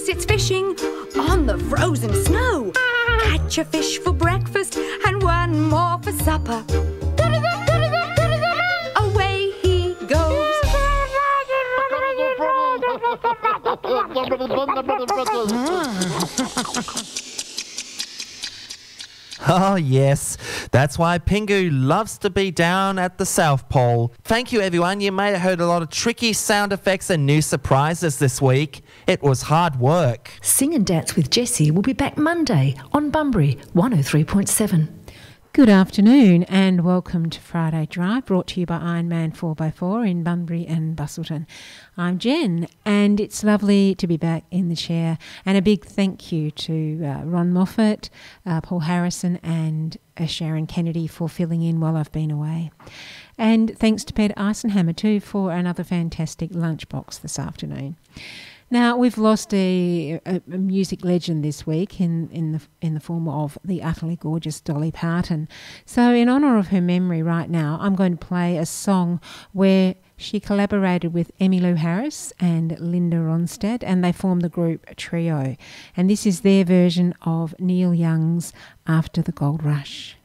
It's fishing on the frozen snow. Catch a fish for breakfast and one more for supper. Away he goes. Oh yes, that's why Pingu loves to be down at the South Pole. Thank you everyone, you may have heard a lot of tricky sound effects and new surprises this week. It was hard work. Sing and Dance with Jessie will be back Monday on Bunbury 103.7. Good afternoon and welcome to Friday Drive, brought to you by Ironman 4x4 in Bunbury and Busselton. I'm Jen and it's lovely to be back in the chair, and a big thank you to Ron Moffat, Paul Harrison and Sharon Kennedy for filling in while I've been away. And thanks to Peter Eisenhammer too for another fantastic lunchbox this afternoon. Now, we've lost a music legend this week in the form of the utterly gorgeous Dolly Parton. So in honour of her memory right now, I'm going to play a song where she collaborated with Emmylou Harris and Linda Ronstadt, and they formed the group Trio. And this is their version of Neil Young's After the Gold Rush.